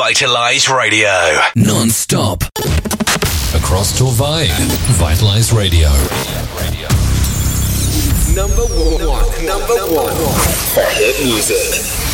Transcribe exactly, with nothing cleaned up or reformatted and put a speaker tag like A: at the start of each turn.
A: Vitalize Radio.
B: Non-stop. Across Torvay. Vitalize Radio.
A: Number one. Number one. For hit music.